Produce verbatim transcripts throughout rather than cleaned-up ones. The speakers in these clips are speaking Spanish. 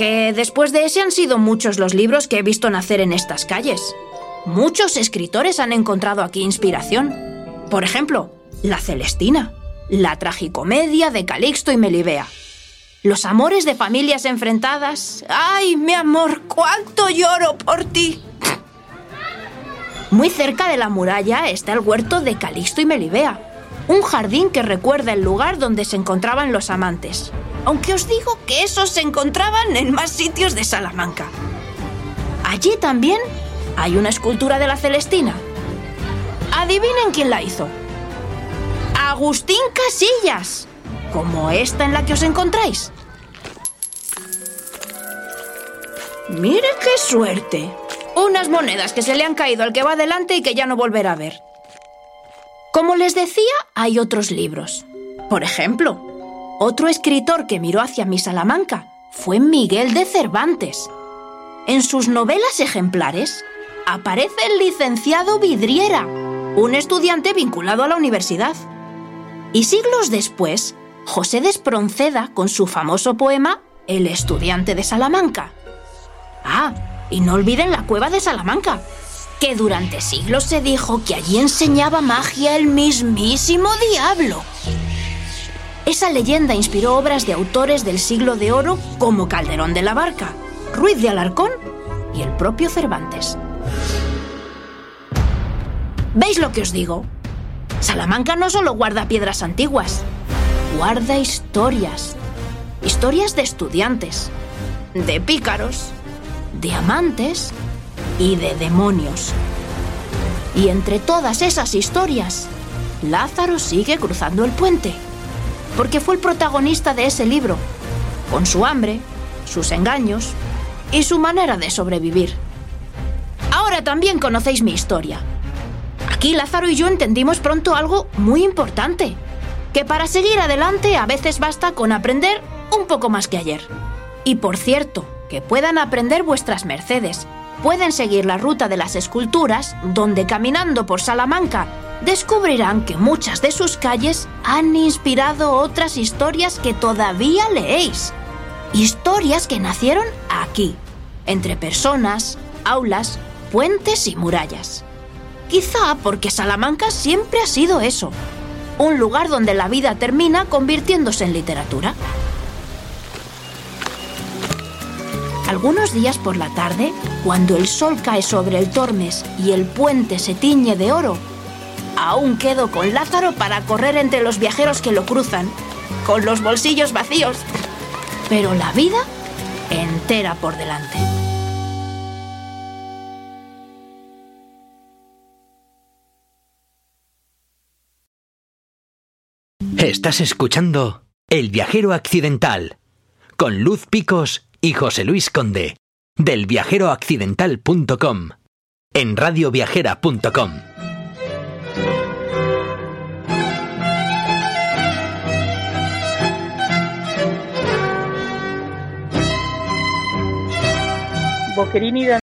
que después de ese han sido muchos los libros que he visto nacer en estas calles. Muchos escritores han encontrado aquí inspiración. Por ejemplo, La Celestina, la tragicomedia de Calixto y Melibea. Los amores de familias enfrentadas. ¡Ay, mi amor, cuánto lloro por ti! Muy cerca de la muralla está el huerto de Calixto y Melibea, un jardín que recuerda el lugar donde se encontraban los amantes. Aunque os digo que esos se encontraban en más sitios de Salamanca. Allí también hay una escultura de la Celestina. Adivinen quién la hizo. Agustín Casillas, como esta en la que os encontráis. ¡Mire qué suerte! Unas monedas que se le han caído al que va delante y que ya no volverá a ver. Como les decía, hay otros libros. Por ejemplo, otro escritor que miró hacia mi Salamanca fue Miguel de Cervantes. En sus novelas ejemplares aparece el licenciado Vidriera, un estudiante vinculado a la universidad. Y siglos después, José de Espronceda con su famoso poema El estudiante de Salamanca. Ah, y no olviden la cueva de Salamanca, que durante siglos se dijo que allí enseñaba magia el mismísimo diablo. Esa leyenda inspiró obras de autores del Siglo de Oro como Calderón de la Barca, Ruiz de Alarcón y el propio Cervantes. ¿Veis lo que os digo? Salamanca no solo guarda piedras antiguas, guarda historias. Historias de estudiantes, de pícaros, de amantes y de demonios. Y entre todas esas historias, Lázaro sigue cruzando el puente, porque fue el protagonista de ese libro, con su hambre, sus engaños y su manera de sobrevivir. Ahora también conocéis mi historia. Aquí Lázaro y yo entendimos pronto algo muy importante, que para seguir adelante a veces basta con aprender un poco más que ayer. Y por cierto, que puedan aprender vuestras mercedes. Pueden seguir la ruta de las esculturas, donde caminando por Salamanca descubrirán que muchas de sus calles han inspirado otras historias que todavía leéis. Historias que nacieron aquí, entre personas, aulas, puentes y murallas. Quizá porque Salamanca siempre ha sido eso, un lugar donde la vida termina convirtiéndose en literatura. Algunos días por la tarde, cuando el sol cae sobre el Tormes y el puente se tiñe de oro, aún quedo con Lázaro para correr entre los viajeros que lo cruzan, con los bolsillos vacíos, pero la vida entera por delante. Estás escuchando El viajero accidental, con Luz Picos y José Luis Conde, del viajero accidental punto com, en radio viajera punto com. Boquerini da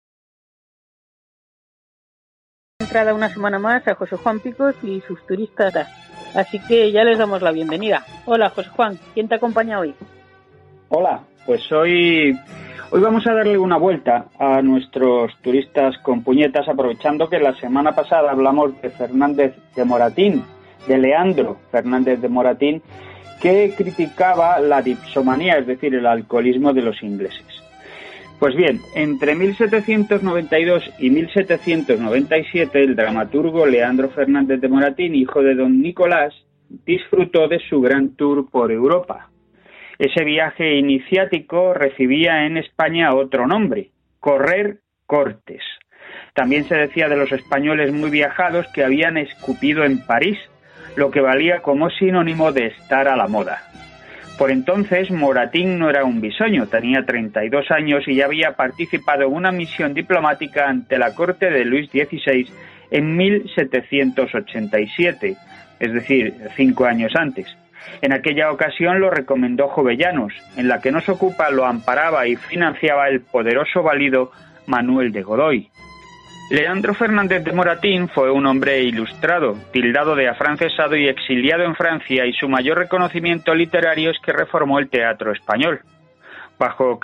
entrada una semana más a José Juan Picos y sus turistas. Así que ya les damos la bienvenida. Hola, José Juan, ¿quién te acompaña hoy? Hola, pues hoy, hoy vamos a darle una vuelta a nuestros turistas con puñetas, aprovechando que la semana pasada hablamos de Fernández de Moratín, de Leandro Fernández de Moratín, que criticaba la dipsomanía, es decir, el alcoholismo de los ingleses. Pues bien, entre mil setecientos noventa y dos y mil setecientos noventa y siete, el dramaturgo Leandro Fernández de Moratín, hijo de don Nicolás, disfrutó de su gran tour por Europa. Ese viaje iniciático recibía en España otro nombre, correr cortes. También se decía de los españoles muy viajados que habían escupido en París, lo que valía como sinónimo de estar a la moda. Por entonces, Moratín no era un bisoño, tenía treinta y dos años y ya había participado en una misión diplomática ante la corte de Luis dieciséis en mil setecientos ochenta y siete, es decir, cinco años antes. En aquella ocasión lo recomendó Jovellanos, en la que nos ocupa lo amparaba y financiaba el poderoso válido Manuel de Godoy. Leandro Fernández de Moratín fue un hombre ilustrado, tildado de afrancesado y exiliado en Francia, y su mayor reconocimiento literario es que reformó el teatro español. Bajo